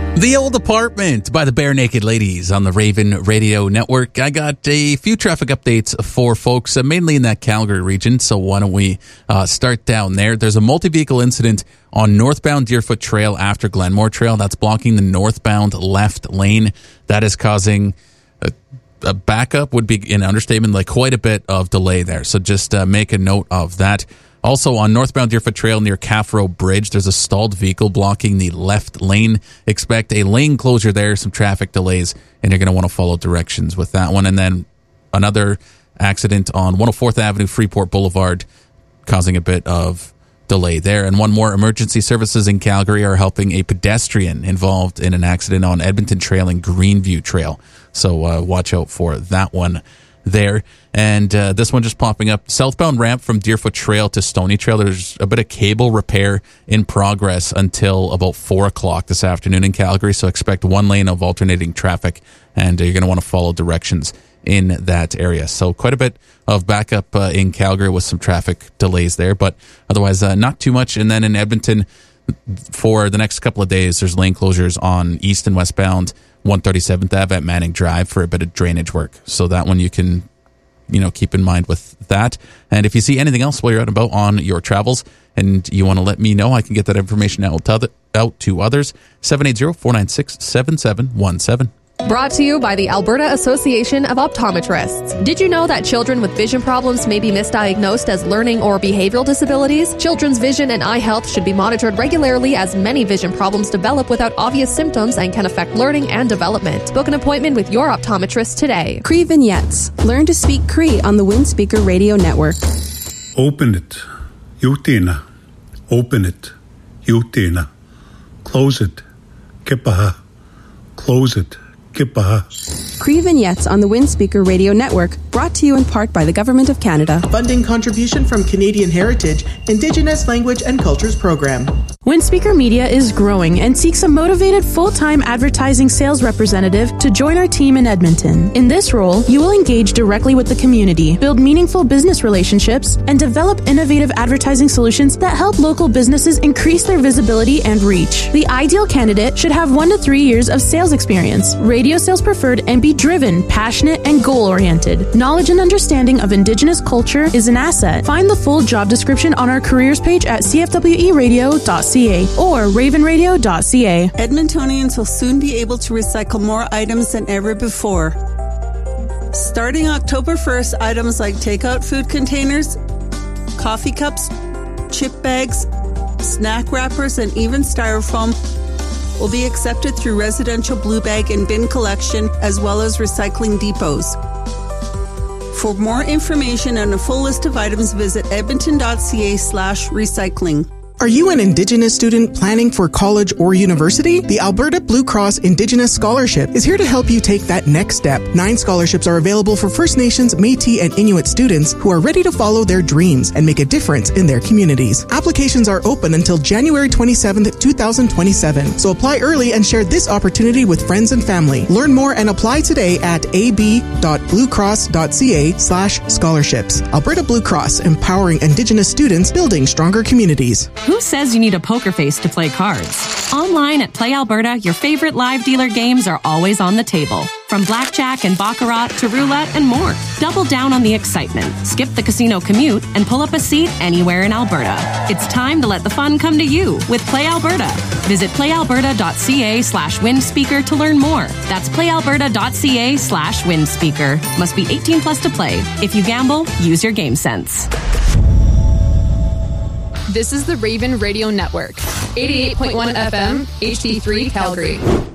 The Old Apartment by the Bare Naked Ladies on the Raven Radio Network. I got a few traffic updates for folks, mainly in that Calgary region, so why don't we start down there. There's a multi-vehicle incident on northbound Deerfoot Trail after Glenmore Trail. That's blocking the northbound left lane. That is causing a backup, would be an understatement, like quite a bit of delay there. So just make a note of that. Also, on northbound Deerfoot Trail near Caffro Bridge, there's a stalled vehicle blocking the left lane. Expect a lane closure there, some traffic delays, and you're going to want to follow directions with that one. And then another accident on 104th Avenue, Freeport Boulevard, causing a bit of delay there. And one more, emergency services in Calgary are helping a pedestrian involved in an accident on Edmonton Trail and Greenview Trail. So watch out for that one there. And this one just popping up, southbound ramp from Deerfoot Trail to Stony Trail. There's a bit of cable repair in progress until about 4 o'clock this afternoon in Calgary. So expect one lane of alternating traffic, and you're going to want to follow directions in that area. So quite a bit of backup in Calgary with some traffic delays there, but otherwise not too much. And then in Edmonton, for the next couple of days, there's lane closures on east and westbound 137th Ave at Manning Drive for a bit of drainage work. So that one you can, keep in mind with that. And if you see anything else while you're out and about on your travels and you want to let me know, I can get that information out to others. 780-496-7717. Brought to you by the Alberta Association of Optometrists. Did you know that children with vision problems may be misdiagnosed as learning or behavioral disabilities? Children's vision and eye health should be monitored regularly, as many vision problems develop without obvious symptoms and can affect learning and development. Book an appointment with your optometrist today. Cree Vignettes. Learn to speak Cree on the Windspeaker Radio Network. Open it. Jutina. Open it. Jutina. Close it. Kipaha. Close it. Cree Vignettes on the Windspeaker Radio Network, brought to you in part by the Government of Canada. Funding contribution from Canadian Heritage, Indigenous Language and Cultures Program. Windspeaker Media is growing and seeks a motivated full-time advertising sales representative to join our team in Edmonton. In this role, you will engage directly with the community, build meaningful business relationships, and develop innovative advertising solutions that help local businesses increase their visibility and reach. The ideal candidate should have 1 to 3 years of sales experience, radio sales preferred, and be driven, passionate, and goal-oriented. Knowledge and understanding of Indigenous culture is an asset. Find the full job description on our careers page at cfweradio.ca or ravenradio.ca. Edmontonians will soon be able to recycle more items than ever before. Starting October 1st, items like takeout food containers, coffee cups, chip bags, snack wrappers, and even styrofoam will be accepted through residential blue bag and bin collection, as well as recycling depots. For more information and a full list of items, visit edmonton.ca/recycling. Are you an Indigenous student planning for college or university? The Alberta Blue Cross Indigenous Scholarship is here to help you take that next step. 9 scholarships are available for First Nations, Métis, and Inuit students who are ready to follow their dreams and make a difference in their communities. Applications are open until January 27th, 2027. So apply early and share this opportunity with friends and family. Learn more and apply today at ab.bluecross.ca/scholarships. Alberta Blue Cross, empowering Indigenous students, building stronger communities. Who says you need a poker face to play cards? Online at Play Alberta, your favorite live dealer games are always on the table. From blackjack and baccarat to roulette and more. Double down on the excitement. Skip the casino commute and pull up a seat anywhere in Alberta. It's time to let the fun come to you with Play Alberta. Visit playalberta.ca/windspeaker to learn more. That's playalberta.ca/windspeaker. Must be 18 plus to play. If you gamble, use your game sense. This is the Raven Radio Network, 88.1 FM, HD3 Calgary.